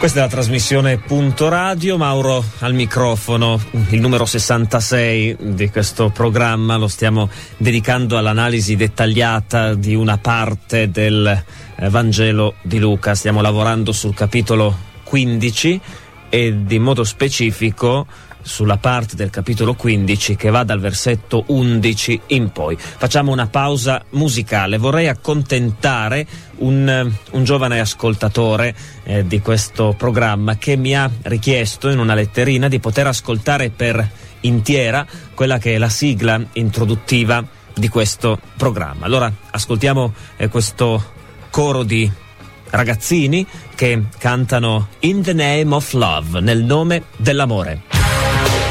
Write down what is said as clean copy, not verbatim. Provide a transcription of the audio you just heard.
Questa è la trasmissione Punto Radio, Mauro al microfono. Il numero 66 di questo programma lo stiamo dedicando all'analisi dettagliata di una parte del Vangelo di Luca. Stiamo lavorando sul capitolo 15 e in modo specifico sulla parte del capitolo 15 che va dal versetto 11 in poi. Facciamo una pausa musicale. Vorrei accontentare un giovane ascoltatore di questo programma che mi ha richiesto in una letterina di poter ascoltare per intiera quella che è la sigla introduttiva di questo programma. Allora ascoltiamo questo coro di ragazzini che cantano In the Name of Love, nel nome dell'amore.